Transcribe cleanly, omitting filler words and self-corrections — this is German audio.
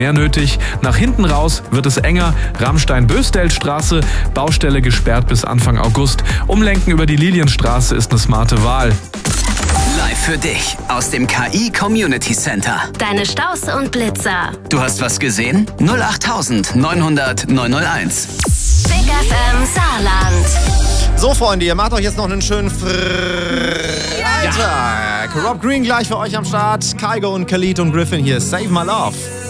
mehr nötig. Nach hinten raus wird es enger. Rammstein-Böstelstraße, Baustelle gesperrt bis Anfang August. Umlenken über die Lilienstraße ist eine smarte Wahl. Live für dich aus dem KI Community Center. Deine Staus und Blitzer. Du hast was gesehen? 08900 901. Big FM Saarland. So, Freunde, ihr macht euch jetzt noch einen schönen Freitag. Rob Green gleich für euch am Start. Kygo und Khalid und Griffin hier. Save My Love.